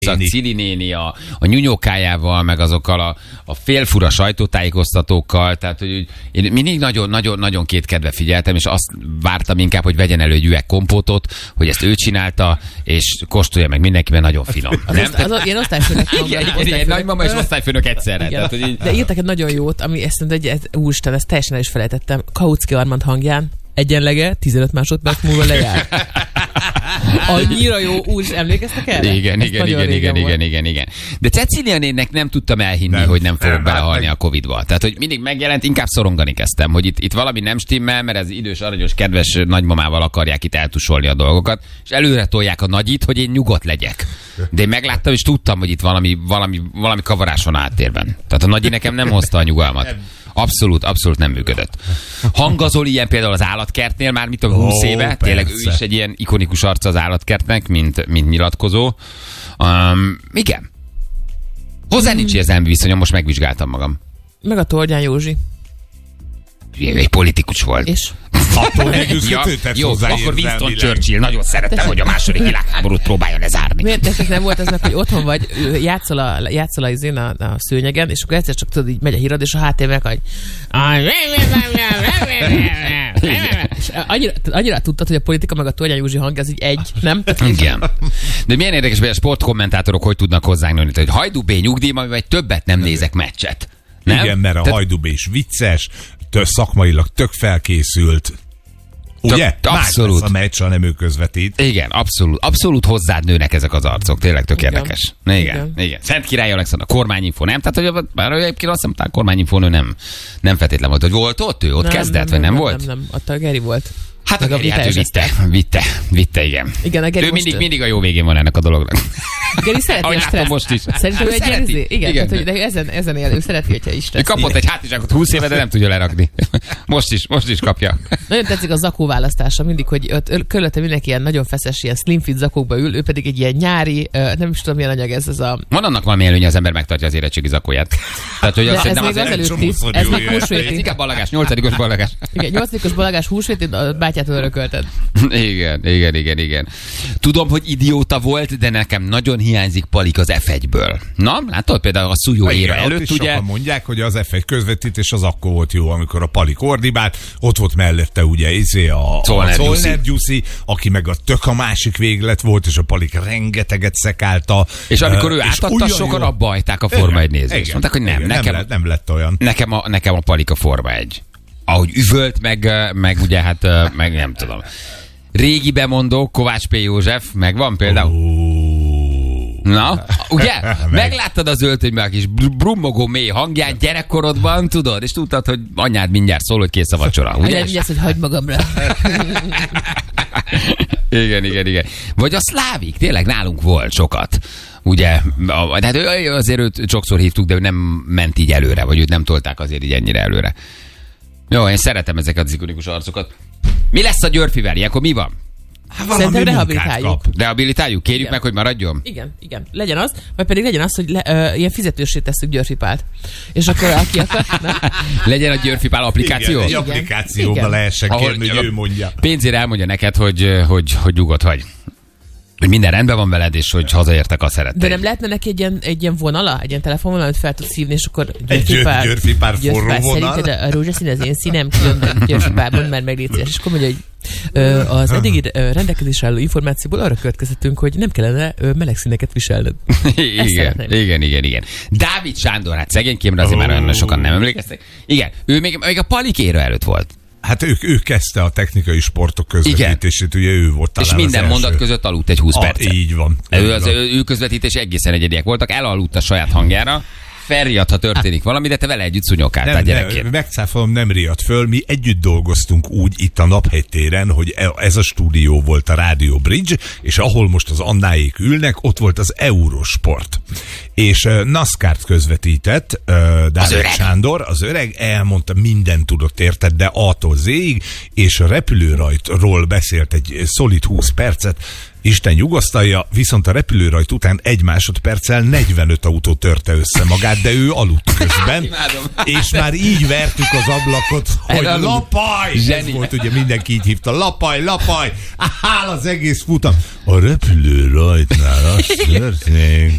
Cili néni a nyúnyókájával, meg azokkal a félfura sajtótájékoztatókkal, tehát hogy én mindig nagyon kétkedve figyeltem, és azt vártam inkább, hogy vegyen elő egy üveg kompótot, hogy ezt ő csinálta, és kóstolja meg mindenkiben, nagyon finom. Ilyen osztályfőnök. Igen, nagymama és osztályfőnök egyszerre. Tehát, hogy de írtak egy nagyon jót, ami ezt mondta, hogy úristen, ezt teljesen el is felejtettem. Kautsky Armand hangján egyenlege 15 másodperc múlva lejár. Annyira jó, úgy emlékeztek erre? Igen. De Cecilia nénnek nem tudtam elhinni, hogy nem fogok belehalni a Covid-ba. Tehát, hogy mindig megjelent, inkább szorongani kezdtem, hogy itt valami nem stimmel, mert ez idős, aranyos, kedves nagymamával akarják itt eltusolni a dolgokat, és előre tolják a nagyit, hogy én nyugodt legyek. De én megláttam, és tudtam, hogy itt valami kavarás van a háttérben. Tehát a nagyi nekem nem hozta a nyugalmat. Abszolút nem működött. Hangazol ilyen például az állatkertnél már, mit a 20 éve. Persze. Tényleg ő is egy ilyen ikonikus arca az állatkertnek, mint nyilatkozó. Igen. Hozzá nincs érzelmi viszonyom, most megvizsgáltam magam. Meg a Tordján Józsi. Egy politikus volt. És? Jó, akkor Winston Churchill. Nagyon szerettem, hogy a második világháborút próbálja lezárni. Miért nektek nem volt ez meg, hogy otthon vagy, játszol a szőnyegen, és akkor egyszer csak tudod, így megy a hírad, és a háttérben hogy annyira tudtad, hogy a politika meg a Tordján Józsi hang, az így egy, nem? Igen. De milyen érdekes, hogy a sportkommentátorok hogy tudnak hozzánk, hogy Hajdú B nyugdíj, vagy többet nem nézek meccset. Nem? Igen, mert a Hajdú B is vicces, szakmailag tök felkészült. Ugye? Abszolút. Más lesz a meccs, ha nem ő közvetít. Igen, abszolút hozzád nőnek ezek az arcok. Tényleg tök érdekes. Igen. Szent Király Alexandra, kormányinfo, nem? Tehát, hogy bár egyébként azt hiszem, kormányinfón ő nem feltétlen volt. Hogy volt ott ő? Ott kezdett, vagy nem volt? Nem. Ott a Geri volt. Hát a Geri, vitte, igen. Igen, a Geri ő mindig a jó végén van ennek a dolognak. Geri szereti a stressz. Most is. Szerintem ő egy ilyen, igen. Tehát, de ezen él, ő szereti, hogyha is stressz. Ő kapott egy hátizsákot 20 éve, de nem tudja lerakni. Most is kapja. Nagyon tetszik a zakó választása mindig, hogy körülötte mindenki ilyen nagyon feszes, ilyen slim fit zakókba ül, ő pedig egy ilyen nyári, nem is tudom milyen anyag ez a... Van annak valami előnye, az ember megtartja az érettségi zakóját. Tehát, hogy ez még az előtti. Ez még húsvéti. Ez inkább ballagás, 8-os ballagás. Igen, 8-os ballagás húsvéti, a bátyától örökölted. Igen. Tudom, hogy idióta volt, de nekem nagyon hiányzik Palik az F1-ből. Na, látod például a Szújó éra előtt, ugye? Sokan mondják, hogy az F1 közvetítés az akkor volt jó, amikor a Palik ordibált, ott volt mellette ugye a Zollner Gyuszi, aki meg a másik véglet volt, és a Palik rengeteget szekálta. És amikor ő átadta, sokan abba hagyták a Forma 1 nézést. Mondták, hogy nem lett olyan. Nekem a Palik a Forma 1. Ahogy üvölt, meg ugye hát, meg nem tudom. Régi bemondó, Kovács P. József, megvan például? Na, ugye? Megláttad az öltönyben a kis brummogó mély hangját gyerekkorodban, tudod? És tudtad, hogy anyád mindjárt szól, hogy kész a vacsora. Ugye? Vigyázz, hogy hagyd magamra. Igen. Vagy a Szlávik, tényleg nálunk volt sokat. Ugye, hát azért őt sokszor hívtuk, de ő nem ment így előre, vagy őt nem tolták azért így ennyire előre. Jó, én szeretem ezeket az ikonikus arcokat. Mi lesz a Györfivel? Ilyenkor mi van? Szerintem rehabilitáljuk. Rehabilitáljuk? Kérjük meg, hogy maradjon? Igen. Legyen az, vagy pedig legyen az, hogy ilyen fizetősé tesszük Györfi Pált. És akkor aki akar... Legyen a Györfi Pál applikáció? Igen, egy applikációba lehessen kérni, hogy ő mondja. Pénzért elmondja neked, hogy nyugodt vagy. Hogy minden rendben van veled, és hogy hazaértek a szeretteid. De nem lehetne neki egy ilyen vonala, egy ilyen telefonvonal, amit fel tudsz hívni, és akkor Györfi Pál forró vonal. Szerinted a rózsaszín az én színem, különben Györfi Pál, mondd már meg légy szíves. És akkor mondja, hogy az eddigi rendelkezésre álló információból arra következtetünk, hogy nem kellene meleg színeket viselned. Igen. Dávid Sándor, hát szegénykémre azért már olyan sokan nem emlékeztek. Igen, ő még a Palikéra előtt volt. Hát ő kezdte a technikai sportok közvetítését, ugye ő volt talán. És minden mondat között aludt egy 20 percet. Így van. Ő közvetítés egészen egyediek voltak, elaludt a saját hangjára. Felriadt, ha történik valami, de te vele együtt szúnyogáltál gyerekként. Megcáfolom, nem riadt föl. Mi együtt dolgoztunk úgy itt a Naphegy téren, hogy ez a stúdió volt a Radio Bridge, és ahol most az Annáék ülnek, ott volt az Eurosport. És NASCAR-t közvetített Dávid Sándor, az öreg elmondta, mindent tudott érted, de A-tól Z-ig, és a repülőrajtról beszélt egy szolid 20 percet. Isten nyugosztalja, viszont a repülőrajt után 1 másodperccel 45 autó törte össze magát, de ő aludt közben. És már így vertük az ablakot, hogy lapaj! Ez volt, ugye mindenki így hívta, lapaj, lapaj! Áll az egész futam. A repülőrajtnál az történik.